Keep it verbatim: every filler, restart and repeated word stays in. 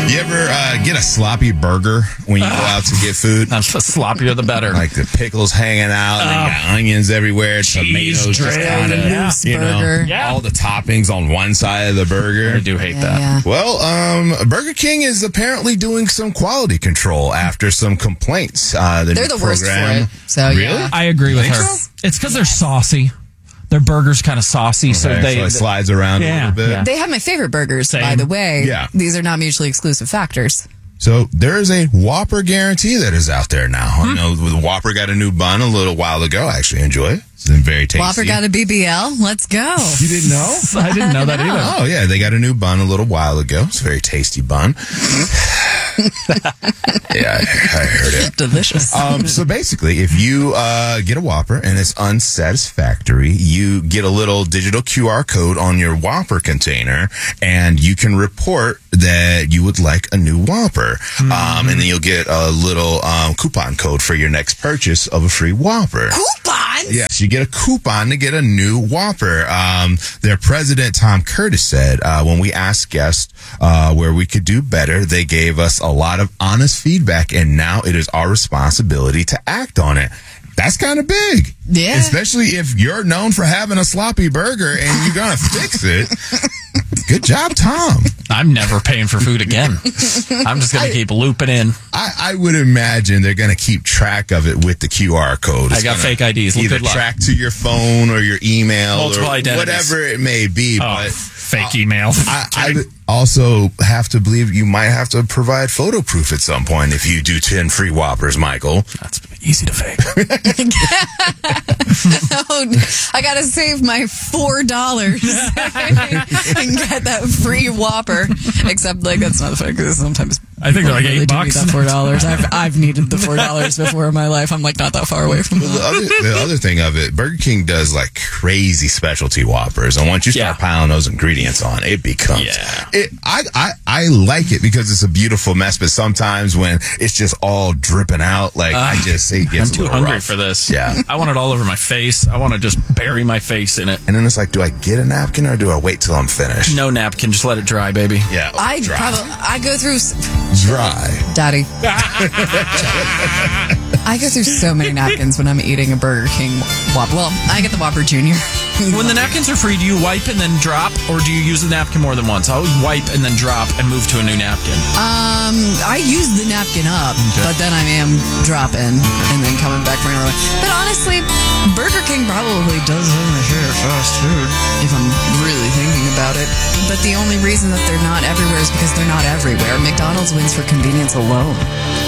You ever uh, get a sloppy burger when you go out to get food? The sloppier the better. Like the pickles hanging out, and Uh, you got onions everywhere, cheese tomatoes just drizzled, kind of, yeah. you know, burger. Yeah. all the toppings on one side of the burger. I do hate Yeah, that. yeah. Well, um, Burger King is apparently doing some quality control after some complaints. Uh, the They're new the worst program, for it. So, Really? yeah. I agree with Think her. so? It's because they're saucy. Their burger's kind of saucy, so Okay, they. so it slides around a Yeah, little bit. yeah. They have my favorite burgers, Same. by the way. Yeah. These are not mutually exclusive factors. So there is a Whopper guarantee that is out there now. I know the Whopper got a new bun a little while ago. I actually enjoy it. It's been very tasty. Whopper got a B B L. Let's go. You didn't know? I didn't know that either. Oh, yeah. They got a new bun a little while ago. It's a very tasty bun. Yeah, I, I heard it. Delicious. Um, so basically, if you uh, get a Whopper and it's unsatisfactory, you get a little digital Q R code on your Whopper container, and you can report that you would like a new Whopper. Mm-hmm. Um, and then you'll get a little um, coupon code for your next purchase of a free Whopper. Coupons? Yes, you get a coupon to get a new Whopper. Um, their president, Tom Curtis, said, uh, when we asked guests uh, where we could do better, they gave us a lot of honest feedback, and now it is our responsibility to act on it. That's kind of big. Yeah. Especially if you're known for having a sloppy burger and you're going to fix it. Good job, Tom. I'm never paying for food again. I'm just going to keep looping in. I, I would imagine they're going to keep track of it with the Q R code. I It's got gonna fake I Ds. Either Good luck. track to your phone or your email Multiple or identities. whatever it may be. Oh, but fake email. I, I also have to believe you might have to provide photo proof at some point if you do ten free Whoppers, Michael. That's easy to fake. Oh, I got to save my four dollars and get that free Whopper. Except, like, that's not the fact, because sometimes I think they're like people eight really do bucks. need that four dollars. I've, I've needed the four dollars before in my life. I'm, like, not that far away from Well, the, that. other, the other thing of it, Burger King does like crazy specialty Whoppers, and once you start Yeah. piling those ingredients on, it becomes. Yeah. It, I, I I like it because it's a beautiful mess, but sometimes when it's just all dripping out, like I just it I'm gets a too little hungry rough. for this. Yeah. I want it all over my face. I want to just bury my face in it. And then it's like, do I get a napkin or do I wait till I'm finished? No napkin. Just let it dry, baby. Yeah, I dry. probably, I go through, s- dry. Daddy. I go through so many napkins when I'm eating a Burger King Whopper. Well, I get the Whopper Junior When the napkins are free, do you wipe and then drop, or do you use the napkin more than once? I always wipe and then drop and move to a new napkin. Um, I use the napkin up, but then I am dropping and then coming back for another one. But honestly, Burger King probably does have my share of fast food, if I'm really thinking about it. But the only reason that they're not everywhere is because they're not everywhere. McDonald's wins for convenience alone.